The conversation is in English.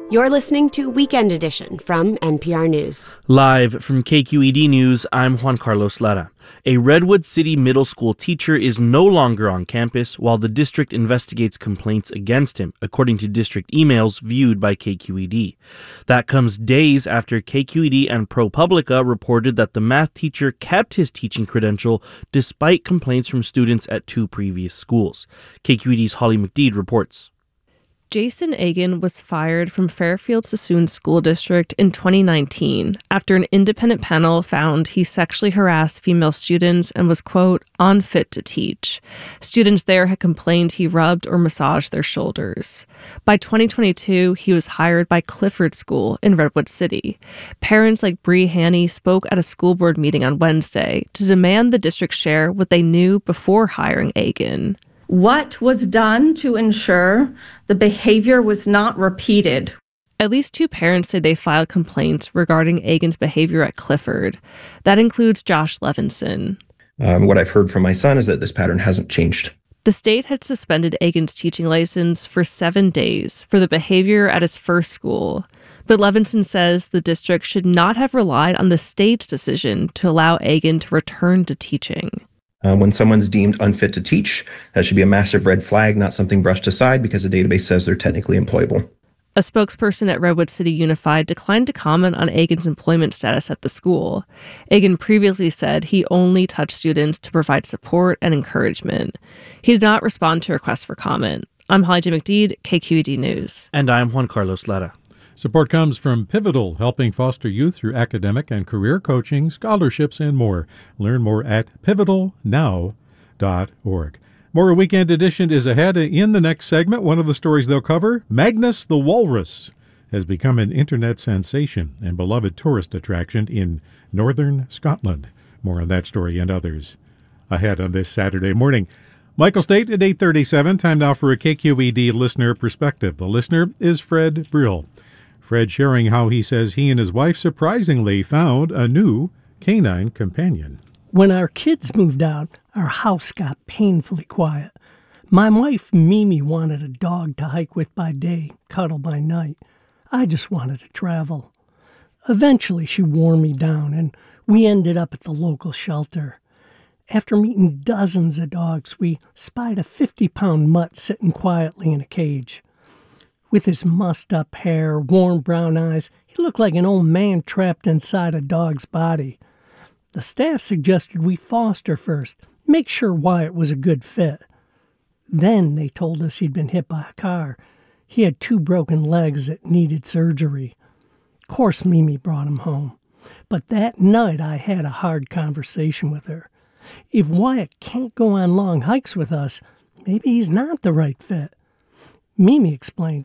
You're listening to Weekend Edition from NPR News. Live from KQED News, I'm Juan Carlos Lara. A Redwood City middle school teacher is no longer on campus while the district investigates complaints against him, according to district emails viewed by KQED. That comes days after KQED and ProPublica reported that the math teacher kept his teaching credential despite complaints from students at two previous schools. KQED's Holly McDeed reports. Jason Agin was fired from Fairfield Sassoon School District in 2019 after an independent panel found he sexually harassed female students and was, quote, unfit to teach. Students there had complained he rubbed or massaged their shoulders. By 2022, he was hired by Clifford School in Redwood City. Parents like Bree Haney spoke at a school board meeting on Wednesday to demand the district share what they knew before hiring Agin. What was done to ensure the behavior was not repeated? At least two parents say they filed complaints regarding Agin's behavior at Clifford. That includes Josh Levinson. What I've heard from my son is that this pattern hasn't changed. The state had suspended Agin's teaching license for 7 days for the behavior at his first school. But Levinson says the district should not have relied on the state's decision to allow Agin to return to teaching. When someone's deemed unfit to teach, that should be a massive red flag, not something brushed aside because the database says they're technically employable. A spokesperson at Redwood City Unified declined to comment on Agin's employment status at the school. Agin previously said he only touched students to provide support and encouragement. He did not respond to requests for comment. I'm Holly J. McDeed, KQED News. And I'm Juan Carlos Lara. Support comes from Pivotal, helping foster youth through academic and career coaching, scholarships, and more. Learn more at pivotalnow.org. More Weekend Edition is ahead. In the next segment, one of the stories they'll cover, Magnus the Walrus has become an internet sensation and beloved tourist attraction in northern Scotland. More on that story and others ahead on this Saturday morning. Michael State at 8:37. Time now for a KQED listener perspective. The listener is Fred Brill. Fred sharing how he says he and his wife surprisingly found a new canine companion. When our kids moved out, our house got painfully quiet. My wife, Mimi, wanted a dog to hike with by day, cuddle by night. I just wanted to travel. Eventually, she wore me down, and we ended up at the local shelter. After meeting dozens of dogs, we spied a 50-pound mutt sitting quietly in a cage. With his mussed-up hair, warm brown eyes, he looked like an old man trapped inside a dog's body. The staff suggested we foster first, make sure Wyatt was a good fit. Then they told us he'd been hit by a car. He had 2 broken legs that needed surgery. Of course, Mimi brought him home. But that night I had a hard conversation with her. If Wyatt can't go on long hikes with us, maybe he's not the right fit. Mimi explained,